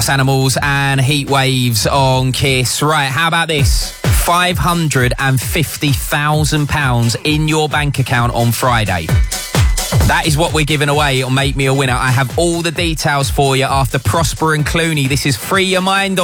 Animals and Heat Waves on Kiss. Right, how about this? £550,000 in your bank account on Friday. That is what we're giving away on Make Me a Winner. I have all the details for you after Prosper and Clooney. This is Free Your Mind.